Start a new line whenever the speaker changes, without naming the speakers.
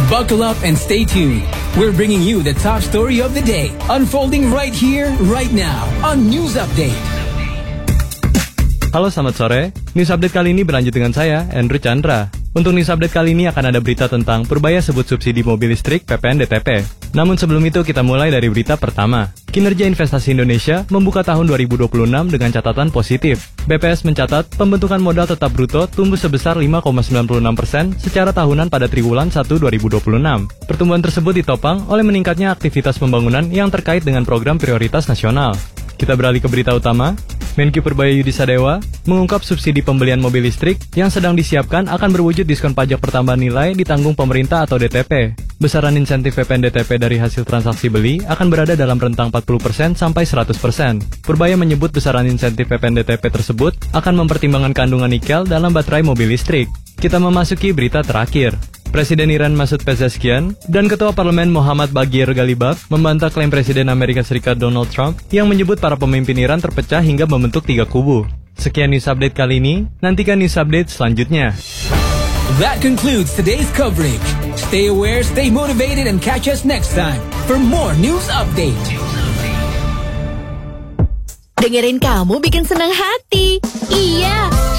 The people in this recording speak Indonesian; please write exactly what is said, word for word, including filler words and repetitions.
Buckle up and stay tuned. We're bringing you the top story of the day, unfolding right here, right now, on News Update.
Halo, selamat sore. News Update kali ini berlanjut dengan saya, Andrew Chandra. Untuk News Update kali ini akan ada berita tentang Purbaya sebut subsidi mobil listrik P P N D T P. Namun sebelum itu kita mulai dari berita pertama. Kinerja investasi Indonesia membuka tahun dua ribu dua puluh enam dengan catatan positif. B P S mencatat pembentukan modal tetap bruto tumbuh sebesar lima koma sembilan puluh enam persen secara tahunan pada triwulan satu dua ribu dua puluh enam. Pertumbuhan tersebut ditopang oleh meningkatnya aktivitas pembangunan yang terkait dengan program prioritas nasional. Kita beralih ke berita utama. Menkyu Purbaya Yudi Sadewa mengungkap subsidi pembelian mobil listrik yang sedang disiapkan akan berwujud diskon pajak pertambahan nilai ditanggung pemerintah atau D T P. Besaran insentif P P N D T P dari hasil transaksi beli akan berada dalam rentang empat puluh persen sampai seratus persen. Purbaya menyebut besaran insentif P P N D T P tersebut akan mempertimbangkan kandungan nikel dalam baterai mobil listrik. Kita memasuki berita terakhir. Presiden Iran Masoud Pezeshkian dan Ketua Parlemen Mohammad Bagher Ghalibaf membantah klaim Presiden Amerika Serikat Donald Trump yang menyebut para pemimpin Iran terpecah hingga membentuk tiga kubu. Sekian News Update kali ini, nantikan News Update selanjutnya.
That concludes today's coverage. Stay aware, stay motivated, and catch us next time for more News Update.
Dengerin kamu bikin senang hati. Iya,